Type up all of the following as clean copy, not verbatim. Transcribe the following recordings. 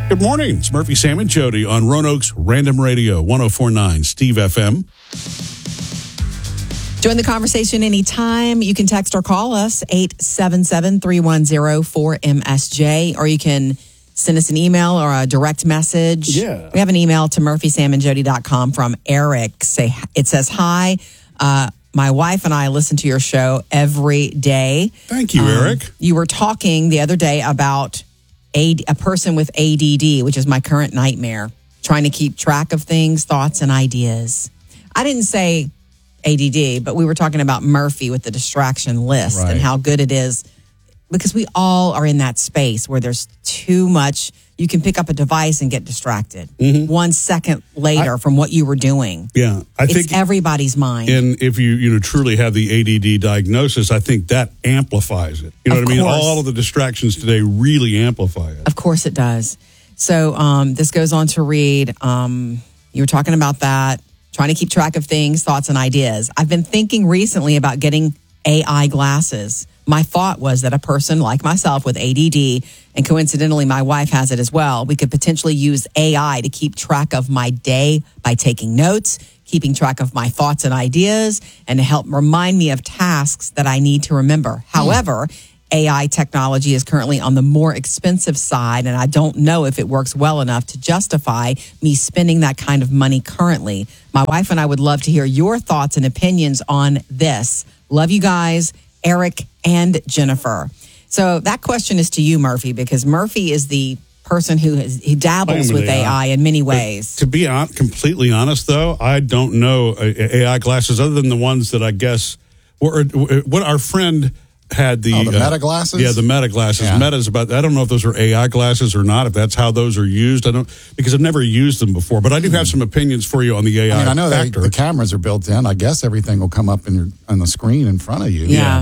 Good morning. It's Murphy, Sam, and Jody on Roanoke's Random Radio, 104.9 Steve FM. Join the conversation anytime. You can text or call us, 877-310-4MSJ, or you can send us an email or a direct message. Yeah. We have an email to murphysamandjody.com from Eric. It says, hi, my wife and I listen to your show every day. Thank you, Eric. You were talking the other day about a person with ADD, which is my current nightmare, trying to keep track of things, thoughts, and ideas. I didn't say ADD, but we were talking about Murphy with the distraction list and how good it is, because we all are in that space where there's too much. You can pick up a device and get distracted 1 second later from what you were doing. Yeah, I think it's everybody's mind. And if you truly have the ADD diagnosis, I think that amplifies it. You know what I mean? All of the distractions today really amplify it. Of course it does. So this goes on to read, you were talking about that, trying to keep track of things, thoughts, and ideas. I've been thinking recently about getting AI glasses. My thought was that a person like myself with ADD, and coincidentally my wife has it as well, we could potentially use AI to keep track of my day by taking notes, keeping track of my thoughts and ideas, and to help remind me of tasks that I need to remember. However, AI technology is currently on the more expensive side, and I don't know if it works well enough to justify me spending that kind of money currently. My wife and I would love to hear your thoughts and opinions on this. Love you guys, Eric and Jennifer. So that question is to you, Murphy, because Murphy is the person he dabbles with AI in many ways. But to be completely honest, though, I don't know AI glasses other than the ones that I guess what our friend had the Meta glasses. Yeah, the Meta glasses. Yeah. Meta's about. I don't know if those are AI glasses or not. If that's how those are used, I don't, because I've never used them before. But I do have some opinions for you on the AI. I know factor. the cameras are built in. I guess everything will come up on the screen in front of you. Yeah.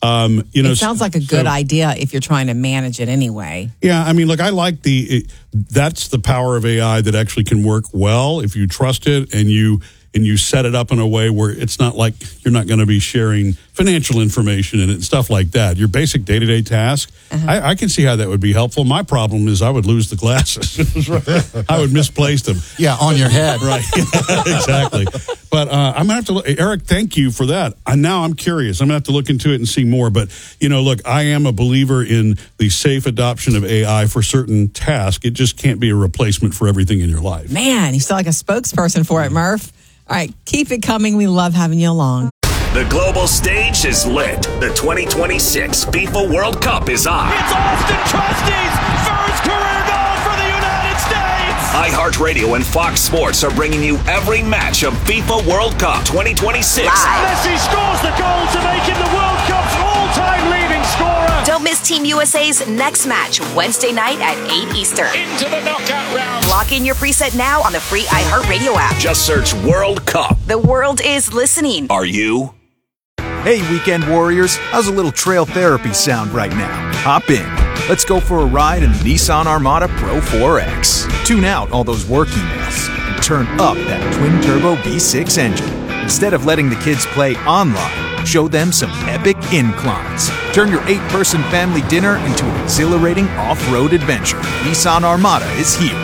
It sounds like a good idea if you're trying to manage it anyway. Yeah, I mean, look, I like that's the power of AI that actually can work well if you trust it and you set it up in a way where it's not like you're not going to be sharing financial information and stuff like that. Your basic day-to-day task, I can see how that would be helpful. My problem is I would lose the glasses. I would misplace them. Yeah, on your head. Right, exactly. But I'm going to have to look. Eric, thank you for that. Now I'm curious. I'm going to have to look into it and see more. But, look, I am a believer in the safe adoption of AI for certain tasks. It just can't be a replacement for everything in your life. Man, you sound like a spokesperson for it, Murph. All right, keep it coming. We love having you along. The global stage is lit. The 2026 FIFA World Cup is on. It's Austin Trusty's first career goal for the United States. iHeartRadio and Fox Sports are bringing you every match of FIFA World Cup 2026. Messi scores the goal to make him the World Cup's all-time leading scorer. Don't miss Team USA's next match Wednesday night at 8 Eastern. Into the knockout round. Lock in your preset now on the free iHeartRadio app. Just search World Cup. The world is listening. Are you? Hey, weekend warriors, how's a little trail therapy sound right now? Hop in. Let's go for a ride in the Nissan Armada Pro 4X. Tune out all those work emails and turn up that twin-turbo V6 engine. Instead of letting the kids play online, show them some epic inclines. Turn your 8-person family dinner into an exhilarating off-road adventure. Nissan Armada is here.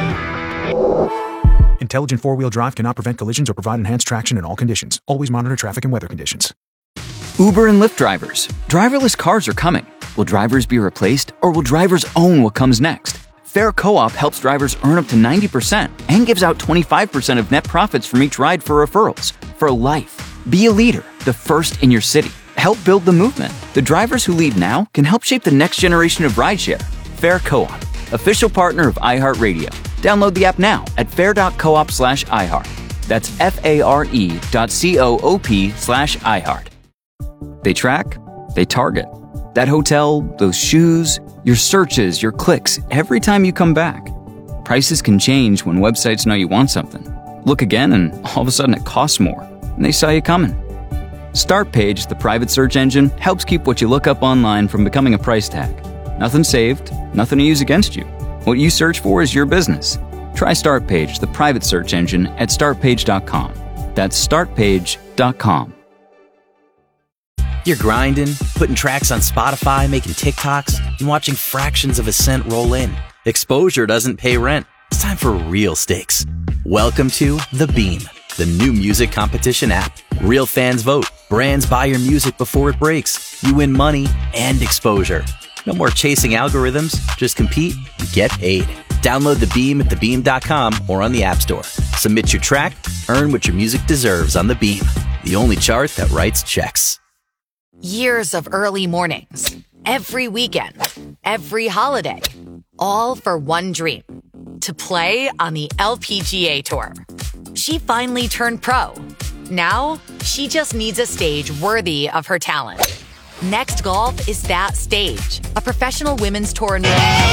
Intelligent four-wheel drive cannot prevent collisions or provide enhanced traction in all conditions. Always monitor traffic and weather conditions. Uber and Lyft drivers. Driverless cars are coming. Will drivers be replaced, or will drivers own what comes next? Fair Co-op helps drivers earn up to 90% and gives out 25% of net profits from each ride for referrals. For life. Be a leader, the first in your city. Help build the movement. The drivers who lead now can help shape the next generation of rideshare. Fair Co-op, official partner of iHeartRadio. Download the app now at fair.coop/iHeart. That's FARE.coop/iHeart. They track, they target. That hotel, those shoes, your searches, your clicks, every time you come back. Prices can change when websites know you want something. Look again and all of a sudden it costs more, and they saw you coming. Startpage, the private search engine, helps keep what you look up online from becoming a price tag. Nothing saved, nothing to use against you. What you search for is your business. Try Startpage, the private search engine, at startpage.com. That's startpage.com. You're grinding, putting tracks on Spotify, making TikToks, and watching fractions of a cent roll in. Exposure doesn't pay rent. It's time for real stakes. Welcome to The Beam, the new music competition app. Real fans vote. Brands buy your music before it breaks. You win money and exposure. No more chasing algorithms. Just compete and get paid. Download The Beam at thebeam.com or on the App Store. Submit your track, earn what your music deserves on The Beam, the only chart that writes checks. Years of early mornings, every weekend, every holiday, all for one dream, to play on the LPGA Tour. She finally turned pro. Now, she just needs a stage worthy of her talent. Next Golf is that stage, a professional women's tournament